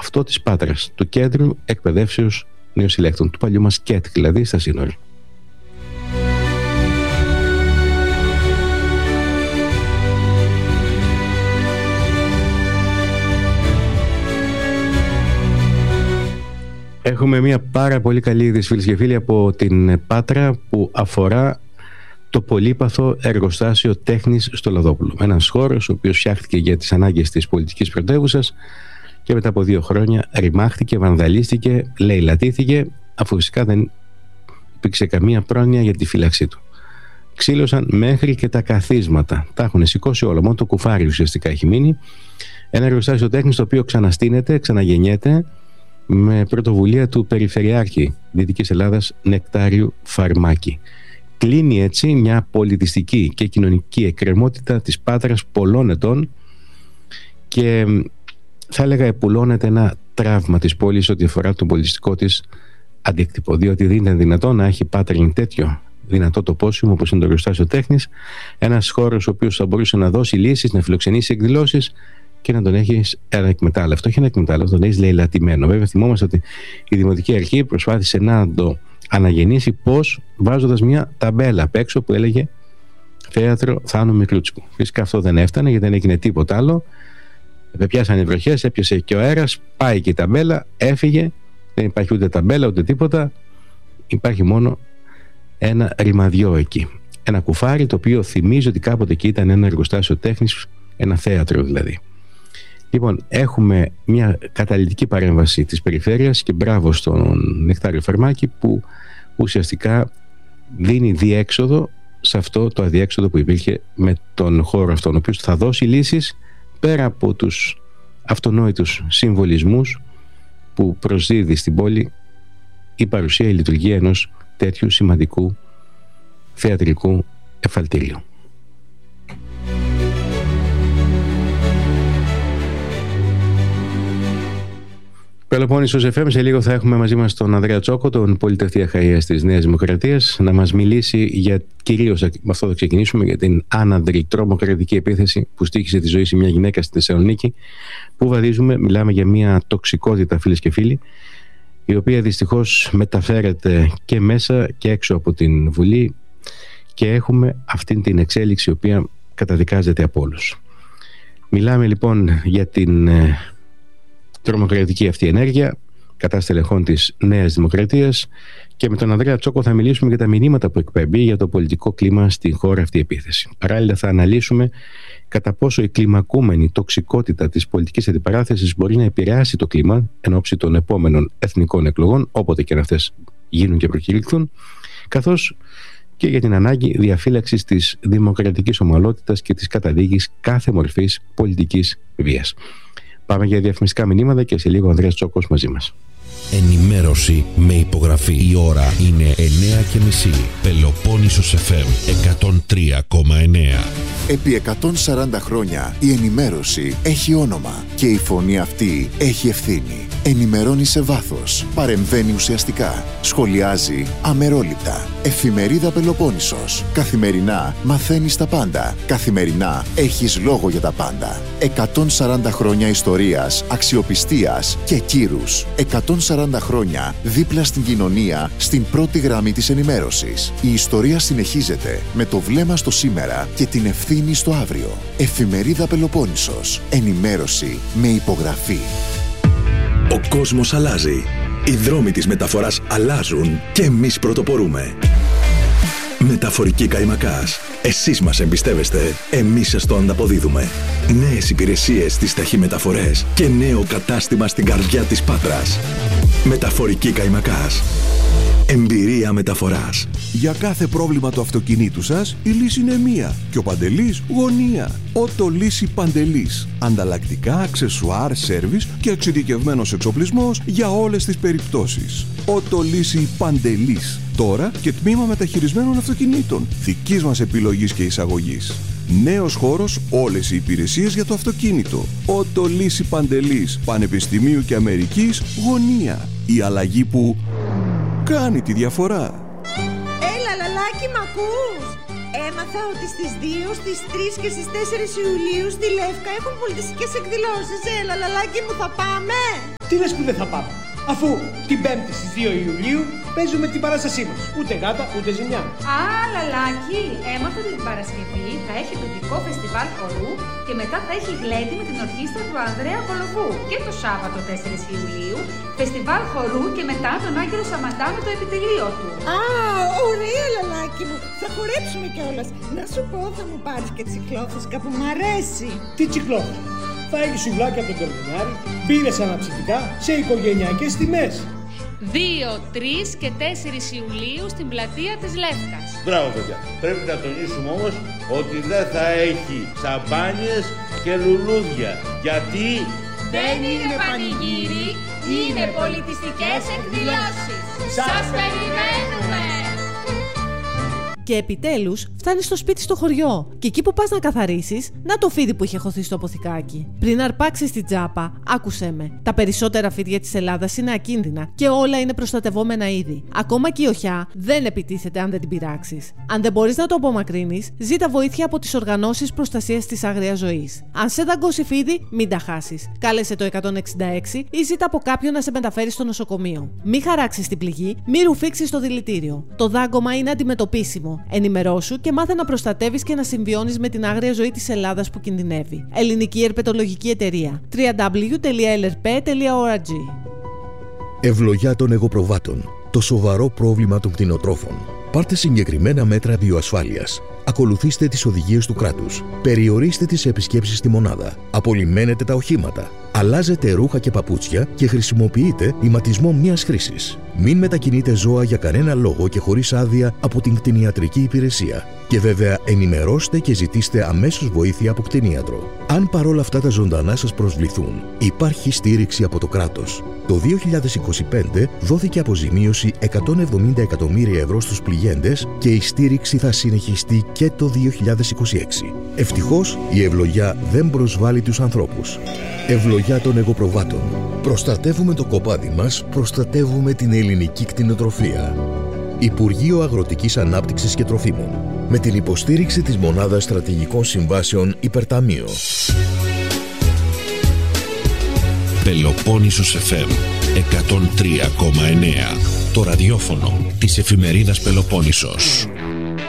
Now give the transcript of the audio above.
αυτό της Πάτρας, του Κέντρου Εκπαιδεύσεως Νεοσυλλέκτων, του παλιού μας ΚΕΤ δηλαδή, στα σύνορα. Έχουμε μια πάρα πολύ καλή είδηση, φίλες και φίλοι, από την Πάτρα, που αφορά το πολύπαθο εργοστάσιο τέχνης στο Λαδόπουλο. Ένας χώρος ο οποίος φτιάχτηκε για τις ανάγκες της πολιτικής πρωτεύουσας και μετά από 2 χρόνια ρημάχτηκε, βανδαλίστηκε, λαιλατήθηκε, αφού φυσικά δεν υπήρξε καμία πρόνοια για τη φύλαξή του. Ξύλωσαν μέχρι και τα καθίσματα. Τα έχουν σηκώσει όλα. Μόνο το κουφάρι ουσιαστικά έχει μείνει. Ένα εργοστάσιο τέχνης το οποίο ξαναστείνεται, ξαναγεννιέται, με πρωτοβουλία του Περιφερειάρχη Δυτικής Ελλάδας Νεκτάριου Φαρμάκη. Κλείνει έτσι μια πολιτιστική και κοινωνική εκκρεμότητα της Πάτρας πολλών ετών και θα έλεγα επουλώνεται ένα τραύμα της πόλης ό,τι αφορά τον πολιτιστικό της αντίκτυπο, διότι δεν ήταν δυνατόν να έχει Πάτρα τέτοιο δυνατό τοπόσιμο όπως είναι το εργοστάσιο τέχνης, ένας χώρος ο οποίος θα μπορούσε να δώσει λύσεις, να φιλοξενήσει εκδηλώσεις και να τον έχει ανεκμετάλλευτο. Όχι ανεκμετάλλευτο, τον έχει λαιλατημένο. Βέβαια, θυμόμαστε ότι η Δημοτική Αρχή προσπάθησε να το αναγεννήσει πώς, βάζοντας μια ταμπέλα απ' έξω που έλεγε Θέατρο Θάνου Μικρούτσικου. Φυσικά αυτό δεν έφτανε, γιατί δεν έγινε τίποτα άλλο. Πιάσανε οι βροχές, έπιασε και ο αέρας, πάει και η ταμπέλα, έφυγε. Δεν υπάρχει ούτε ταμπέλα ούτε τίποτα. Υπάρχει μόνο ένα ρημαδιό εκεί. Ένα κουφάρι το οποίο θυμίζει ότι κάποτε εκεί ήταν ένα εργοστάσιο τέχνης, ένα θέατρο δηλαδή. Λοιπόν, έχουμε μια καταλυτική παρέμβαση της περιφέρειας και μπράβο στον Νεκτάριο Φαρμάκη που ουσιαστικά δίνει διέξοδο σε αυτό το αδιέξοδο που υπήρχε με τον χώρο αυτόν, ο οποίος θα δώσει λύσεις πέρα από τους αυτονόητους συμβολισμούς που προσδίδει στην πόλη η παρουσία, η λειτουργία ενός τέτοιου σημαντικού θεατρικού εφαλτηρίου. Πελοπόννησος FM, σε λίγο θα έχουμε μαζί μας τον Ανδρέα Τσόκο, τον πολιτευτή Αχαΐας της Νέας Δημοκρατίας, να μας μιλήσει για, κυρίως με αυτό θα ξεκινήσουμε, για την άναδρη τρομοκρατική επίθεση που στοίχησε τη ζωή σε μια γυναίκα στη Θεσσαλονίκη. Πού βαδίζουμε? Μιλάμε για μια τοξικότητα, φίλες και φίλοι, η οποία δυστυχώς μεταφέρεται και μέσα και έξω από την Βουλή και έχουμε αυτή την εξέλιξη η οποία καταδικάζεται από όλους. Μιλάμε λοιπόν για την τρομοκρατική αυτή ενέργεια κατά στελεχών της Νέας Δημοκρατίας και με τον Ανδρέα Τσόκο θα μιλήσουμε για τα μηνύματα που εκπέμπει για το πολιτικό κλίμα στην χώρα αυτή η επίθεση. Παράλληλα θα αναλύσουμε κατά πόσο η κλιμακούμενη τοξικότητα της πολιτικής αντιπαράθεσης μπορεί να επηρεάσει το κλίμα εν ώψη των επόμενων εθνικών εκλογών, όποτε και αν αυτές γίνουν και προκηρυχθούν, καθώς και για την ανάγκη διαφύλαξης της δημοκρατικής ομαλότητας και της καταδίκης κάθε μορφής πολιτικής βίας. Πάμε για διαφημιστικά μηνύματα και σε λίγο ο Ανδρέας Τσόκος μαζί μας. Ενημέρωση με υπογραφή. Η ώρα είναι 9:30. Πελοπόννησος FM 103,9. Επί 140 χρόνια η ενημέρωση έχει όνομα και η φωνή αυτή έχει ευθύνη. Ενημερώνει σε βάθος, παρεμβαίνει ουσιαστικά, σχολιάζει αμερόληπτα. Εφημερίδα Πελοπόννησος. Καθημερινά μαθαίνεις τα πάντα. Καθημερινά έχεις λόγο για τα πάντα. 140 χρόνια ιστορίας, αξιοπιστίας και κύρους. 140 χρόνια δίπλα στην κοινωνία, στην πρώτη γραμμή της ενημέρωσης. Η ιστορία συνεχίζεται με το βλέμμα στο σήμερα και την ευθύνη στο αύριο. Εφημερίδα Πελοπόννησος. Ενημέρωση με υπογραφή. Ο κόσμος αλλάζει. Οι δρόμοι της μεταφοράς αλλάζουν και εμείς πρωτοπορούμε. Μεταφορική Καϊμακάς. Εσείς μας εμπιστεύεστε, εμείς σας το ανταποδίδουμε. Νέες υπηρεσίες στις ταχυμεταφορές και νέο κατάστημα στην καρδιά της Πάτρας. Μεταφορική Καϊμακάς. Εμπειρία μεταφοράς. Για κάθε πρόβλημα του αυτοκινήτου σας, η λύση είναι μία. Και ο Παντελής γωνία. Οτολύση Παντελής. Ανταλλακτικά, αξεσουάρ, σέρβις και εξειδικευμένος εξοπλισμός για όλες τις περιπτώσεις. Οτολύση Παντελής. Τώρα και τμήμα μεταχειρισμένων αυτοκινήτων. Δικής μας επιλογής και εισαγωγής. Νέος χώρος, όλες οι υπηρεσίες για το αυτοκίνητο. Οτολύση Παντελής. Πανεπιστημίου και Αμερικής γωνία. Η αλλαγή που κάνει τη διαφορά. Έλα λαλάκι, μ' ακούς? Έμαθα ότι στις 2, στις 3 και στις 4 Ιουλίου στη Λεύκα έχουν πολιτιστικές εκδηλώσεις. Έλα λαλάκι μου, θα πάμε? Τι λες που δεν θα πάμε, αφού την 5η στις 2 Ιουλίου παίζουμε την παράστασή μας. Ούτε γάτα, ούτε ζημιά. Α, Λαλάκι, έμαθα ότι την Παρασκευή θα έχει παιδικό φεστιβάλ χορού και μετά θα έχει γλέντι με την ορχήστρα του Ανδρέα Κολοβού. Και το Σάββατο 4 Ιουλίου, φεστιβάλ χορού και μετά τον Άγγελο Σαμαντά με το επιτελείο του. Α, ωραία Λαλάκι μου, θα χορέψουμε κιόλας. Να σου πω, θα μου πάρεις και τσικλόφουσκα που μ' αρέσει. Τι τσικλόφουσκα? Θα έχει σουβλάκια από τον Κορδονιάρη, μπύρες αναψυκτικά σε οικογενειακές τιμές. 2, 3 και 4 Ιουλίου στην πλατεία της Λεύκας. Μπράβο παιδιά. Πρέπει να τονίσουμε όμως ότι δεν θα έχει σαμπάνιες και λουλούδια. Γιατί δεν είναι πανηγύρι, είναι πολιτιστικές εκδηλώσεις. Σας περιμένουμε! Και επιτέλους φτάνει στο σπίτι στο χωριό. Και εκεί που πας να καθαρίσεις, να το φίδι που είχε χωθεί στο αποθηκάκι. Πριν αρπάξεις την τσάπα, άκουσέ με. Τα περισσότερα φίδια της Ελλάδας είναι ακίνδυνα και όλα είναι προστατευόμενα είδη. Ακόμα και η οχιά δεν επιτίθεται αν δεν την πειράξεις. Αν δεν μπορείς να το απομακρύνεις, ζήτα βοήθεια από τις οργανώσεις προστασίας της άγριας ζωής. Αν σε δαγκώσει φίδι, μην τα χάσεις. Κάλεσε το 166 ή ζήτα από κάποιον να σε μεταφέρει στο νοσοκομείο. Μη χαράξεις την πληγή, μη ρουφήξεις το δηλητήριο. Το δάγκωμα είναι αντιμετωπίσιμο. Ενημερώσου και μάθε να προστατεύεις και να συμβιώνεις με την άγρια ζωή της Ελλάδας που κινδυνεύει. Ελληνική Ερπετολογική Εταιρεία. www.lrp.org. Ευλογιά των εγωπροβάτων. Το σοβαρό πρόβλημα των κτηνοτρόφων. Πάρτε συγκεκριμένα μέτρα βιοασφάλειας. Ακολουθήστε τις οδηγίες του κράτους. Περιορίστε τις επισκέψεις στη μονάδα. Απολυμμένετε τα οχήματα. Αλλάζετε ρούχα και παπούτσια και χρησιμοποιείτε ηματισμό μιας χρήσης. Μην μετακινείτε ζώα για κανένα λόγο και χωρίς άδεια από την κτηνιατρική υπηρεσία. Και βέβαια ενημερώστε και ζητήστε αμέσως βοήθεια από κτηνίατρο. Αν παρόλα αυτά τα ζωντανά σας προσβληθούν, υπάρχει στήριξη από το κράτος. Το 2025 δόθηκε αποζημίωση 170 εκατομμύρια ευρώ στους πληγέντες και η στήριξη θα συνεχιστεί και το 2026. Ευτυχώς η ευλογιά δεν προσβάλλει τους ανθρώπους. Ευλογιά των εγωπροβάτων. Προστατεύουμε το κοπάδι μας, προστατεύουμε την ελληνική κτηνοτροφία. Υπουργείο Αγροτικής Ανάπτυξης και Τροφίμων. Με την υποστήριξη της Μονάδας Στρατηγικών Συμβάσεων Υπερταμείο. Πελοπόννησος FM 103,9. Το ραδιόφωνο της εφημερίδας Πελοπόννησος.